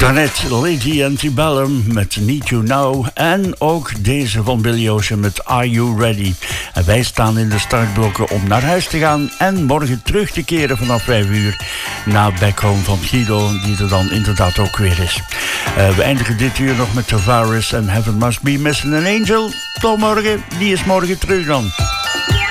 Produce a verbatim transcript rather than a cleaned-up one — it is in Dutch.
Daarnet Lady Antebellum met Need You Now. En ook deze van Billy Ocean met Are You Ready? En wij staan in de startblokken om naar huis te gaan en morgen terug te keren vanaf vijf uur naar Back Home van Guido, die er dan inderdaad ook weer is. Uh, we eindigen dit uur nog met Tavares en Heaven Must Be Missing an Angel. Tot morgen, die is morgen terug dan.